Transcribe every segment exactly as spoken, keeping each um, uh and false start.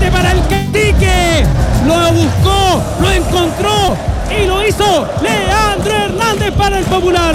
remate para el Cacique. Lo buscó, lo encontró y lo hizo Leandro Hernández para el Popular.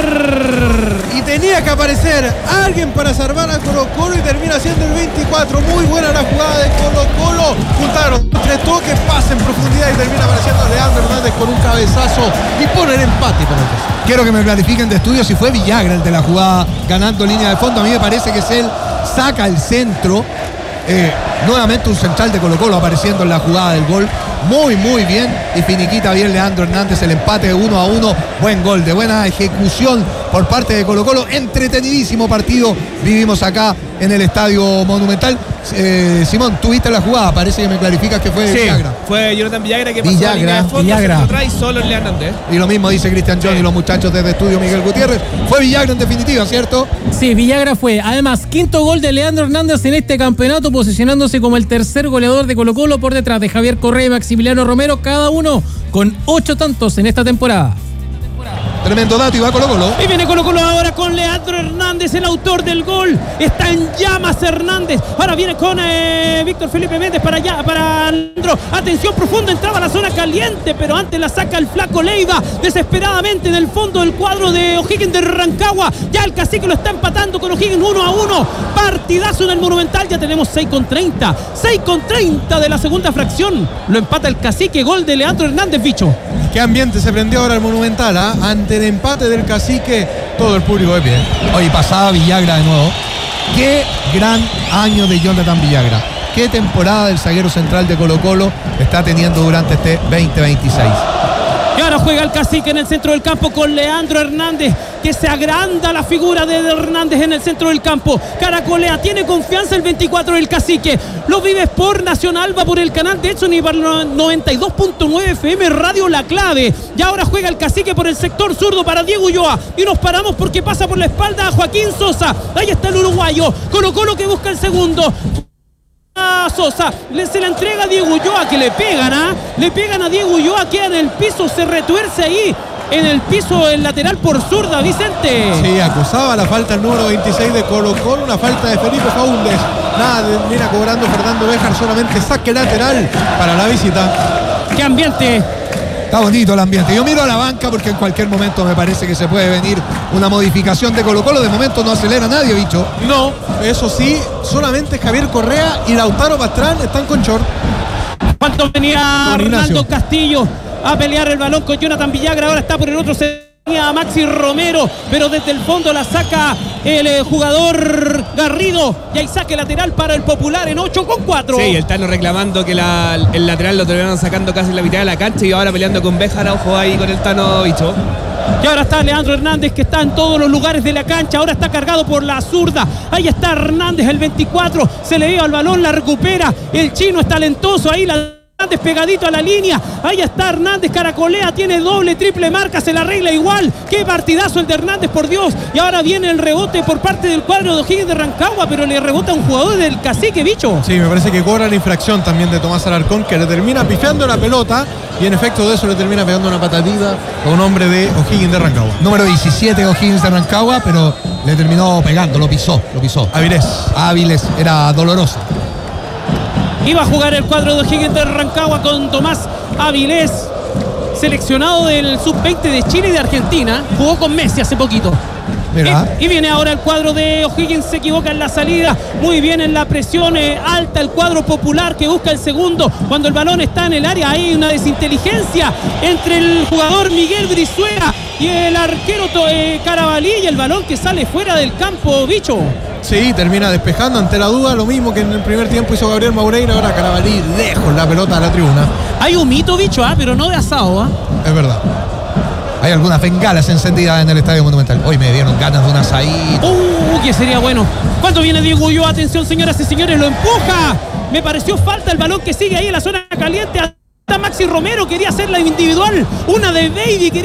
Y tenía que aparecer alguien para salvar a Colo Colo y termina siendo el veinticuatro. Muy buena la jugada de Colo Colo. Juntaron tres toques, pasa en profundidad y termina apareciendo Leandro Hernández con un cabezazo y pone el empate para el Cacique. Quiero que me clarifiquen de estudio si fue Villagra el de la jugada ganando línea de fondo. A mí me parece que es él, saca el centro. Eh, nuevamente un central de Colo Colo apareciendo en la jugada del gol. Muy, muy bien. Y finiquita bien Leandro Hernández el empate de uno a uno. Buen gol, de buena ejecución por parte de Colo Colo. Entretenidísimo partido vivimos acá en el Estadio Monumental. Eh, Simón, ¿tuviste la jugada? Parece que me clarificas que fue sí, Villagra. Fue Jonathan Villagra que pasó Villagra, la línea de fondo, Villagra. se atrás y solo el Leandro Hernández. Y lo mismo dice Cristian John sí. Y los muchachos desde Estudio Miguel Gutiérrez. Fue Villagra en definitiva, ¿cierto? Sí, Villagra fue. Además, quinto gol de Leandro Hernández en este campeonato, posicionándose como el tercer goleador de Colo Colo por detrás de Javier Correa y Maximiliano Romero, cada uno con ocho tantos en esta temporada. Tremendo dato y va Colo Colo. Y viene Colo Colo ahora con Leandro Hernández, el autor del gol. Está en llamas Hernández. Ahora viene con eh, Víctor Felipe Méndez para allá, para Leandro. Atención profunda, entraba a la zona caliente, pero antes la saca el flaco Leiva desesperadamente en el fondo del cuadro de O'Higgins de Rancagua. Ya el Cacique lo está empatando con O'Higgins uno a uno. Partidazo en el Monumental. Ya tenemos seis con treinta. seis con treinta de la segunda fracción. Lo empata el Cacique, gol de Leandro Hernández, bicho. Qué ambiente se prendió ahora el Monumental, ¿ah? ¿eh? Ante el empate del Cacique, todo el público de pie. Hoy pasaba Villagra de nuevo. Qué gran año de Jonathan Villagra. Qué temporada del zaguero central de Colo Colo está teniendo durante este veinte veintiséis. Y ahora juega el Cacique en el centro del campo con Leandro Hernández, que se agranda la figura de Hernández en el centro del campo. Caracolea, tiene confianza el veinticuatro del Cacique. Lo vives por Nacional, va por el canal de Edson y por noventa y dos punto nueve F M Radio La Clave. Y ahora juega el Cacique por el sector zurdo para Diego Ulloa. Y nos paramos porque pasa por la espalda a Joaquín Sosa. Ahí está el uruguayo. Colo Colo que busca el segundo. Sosa, le, se la entrega a Diego Ulloa, que le pegan, ¿ah? ¿eh? Le pegan a Diego Ulloa, queda en el piso, se retuerce ahí en el piso el lateral por zurda, Vicente. Sí, acusaba la falta el número veintiséis de Colo Colo, una falta de Felipe Faúndez. Nada, mira cobrando Fernando Béjar, solamente saque lateral para la visita. ¡Qué ambiente! Está bonito el ambiente. Yo miro a la banca porque en cualquier momento me parece que se puede venir una modificación de Colo Colo. De momento no acelera nadie, bicho. No, eso sí, solamente Javier Correa y Lautaro Pastrán están con short. ¿Cuánto venía Ronaldo Castillo a pelear el balón con Jonathan Villagra? Ahora está por el otro sector a Maxi Romero, pero desde el fondo la saca el eh, jugador Garrido y hay saque lateral para el Popular en ocho con cuatro. Sí, el Tano reclamando que la, el lateral lo terminaron sacando casi en la mitad de la cancha y ahora peleando con Béjar. Ojo ahí con el Tano, bicho. Y ahora está Leandro Hernández, que está en todos los lugares de la cancha. Ahora está cargado por la zurda. Ahí está Hernández, el veinticuatro. Se le dio al balón, la recupera. El chino es talentoso. Ahí la Hernández pegadito a la línea. Ahí está Hernández, caracolea, tiene doble, triple marca, se la arregla igual. Qué partidazo el de Hernández, por Dios. Y ahora viene el rebote por parte del cuadro de O'Higgins de Rancagua, pero le rebota a un jugador del Cacique, bicho. Sí, me parece que cobra la infracción también de Tomás Alarcón, que le termina pifiando la pelota y en efecto de eso le termina pegando una patadita a un hombre de O'Higgins de Rancagua. Número diecisiete O'Higgins de Rancagua, pero le terminó pegando, lo pisó, lo pisó. Avilés. Avilés, era doloroso. Iba a jugar el cuadro de O'Higgins de Rancagua con Tomás Avilés, seleccionado del sub veinte de Chile y de Argentina. Jugó con Messi hace poquito. Mira. Y, y viene ahora el cuadro de O'Higgins, se equivoca en la salida, muy bien en la presión eh, alta el cuadro Popular que busca el segundo. Cuando el balón está en el área hay una desinteligencia entre el jugador Miguel Brizuela y el arquero eh, Carabalí, y el balón que sale fuera del campo, bicho. Sí, termina despejando ante la duda, lo mismo que en el primer tiempo hizo Gabriel Maureira. Ahora Carabalí lejos la pelota a la tribuna. Hay un mito, bicho, ¿ah? Pero no de asado, ¿ah? Es verdad. Hay algunas bengalas encendidas en el Estadio Monumental. Hoy me dieron ganas de un asadito. Uh, que sería bueno. ¿Cuánto viene Diego Ulloa? Atención, señoras y señores, lo empuja. Me pareció falta el balón que sigue ahí en la zona caliente. Hasta Maxi Romero quería hacer la individual, una de Baby.